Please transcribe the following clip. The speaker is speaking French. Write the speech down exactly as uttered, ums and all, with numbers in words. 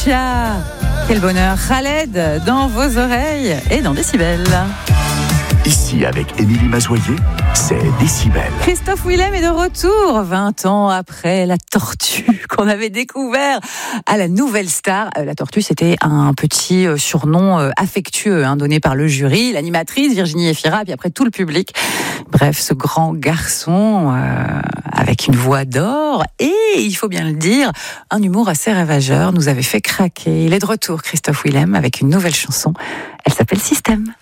Aïcha. Quel bonheur, Khaled, dans vos oreilles et dans Décibel. Ici, avec Émilie Mazoyer, c'est Décibel. Christophe Willem est de retour, vingt ans après la tortue qu'on avait découvert à la Nouvelle Star. La tortue, c'était un petit surnom affectueux hein, donné par le jury, l'animatrice Virginie Efira, puis après tout le public. Bref, ce grand garçon euh, avec une voix d'or et, il faut bien le dire, un humour assez ravageur nous avait fait craquer. Il est de retour, Christophe Willem, avec une nouvelle chanson. Elle s'appelle Système.